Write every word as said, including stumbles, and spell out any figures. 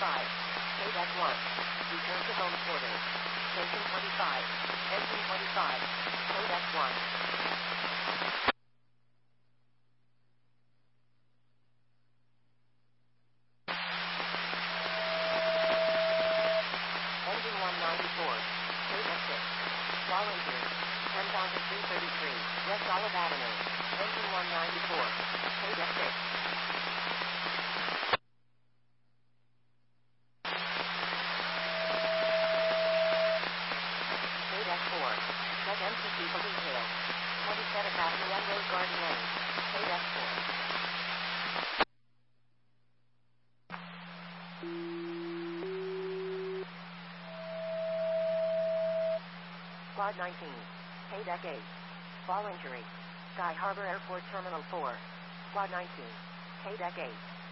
twenty-five. K-Deck one. Return to home quarters. Station twenty-five. Engine twenty-five. K-Deck one. Engine one ninety-four. K-Deck six. Volunteer. ten thousand three hundred thirty-three. West Olive Avenue. Engine one ninety-four. K-Deck six. K-Deck four. Check M C C for details. twenty-seven Avenue and Rose Garden Lane. K-Deck four. Squad nineteen. K-Deck eight. Fall injury. Sky Harbor Airport Terminal four. Squad nineteen. K-Deck eight.